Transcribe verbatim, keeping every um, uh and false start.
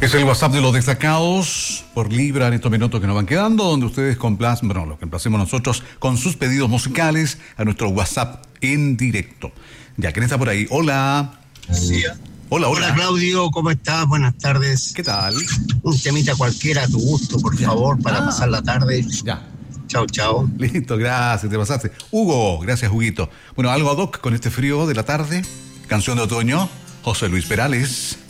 Es el WhatsApp de los destacados por Libra en estos minutos que nos van quedando, donde ustedes complacen, bueno, lo que complacemos nosotros con sus pedidos musicales a nuestro WhatsApp en directo. Ya, ¿quién está por ahí? Hola. Sí. Hola, hola. Hola, Claudio, ¿cómo estás? Buenas tardes. ¿Qué tal? Un temita cualquiera a tu gusto, por ya. favor, para ah. pasar la tarde. Ya. Chao, chao. Listo, gracias, te pasaste. Hugo, gracias, Huguito. Bueno, algo ad hoc con este frío de la tarde. Canción de otoño, José Luis Perales.